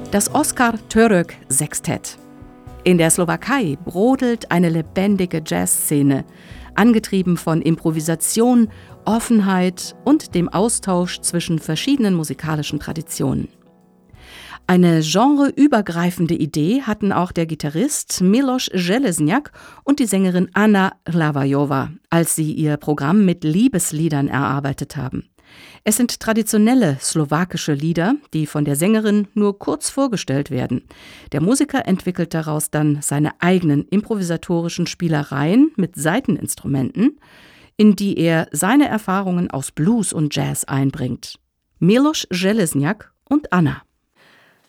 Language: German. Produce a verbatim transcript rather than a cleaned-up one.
Das Oskar Török Sextett. In der Slowakei brodelt eine lebendige Jazzszene, angetrieben von Improvisation, Offenheit und dem Austausch zwischen verschiedenen musikalischen Traditionen. Eine genreübergreifende Idee hatten auch der Gitarrist Miloš Železňak und die Sängerin Anna Hlavajowa, als sie ihr Programm mit Liebesliedern erarbeitet haben. Es sind traditionelle slowakische Lieder, die von der Sängerin nur kurz vorgestellt werden. Der Musiker entwickelt daraus dann seine eigenen improvisatorischen Spielereien mit Saiteninstrumenten, in die er seine Erfahrungen aus Blues und Jazz einbringt. Miloš Železňak und Anna.